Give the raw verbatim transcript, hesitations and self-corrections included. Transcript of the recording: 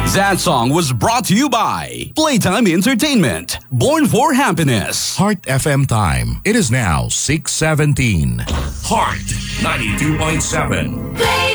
That song was brought to you by Playtime Entertainment. Born for happiness. Heart F M time. It is now six seventeen. Heart ninety-two point seven. Play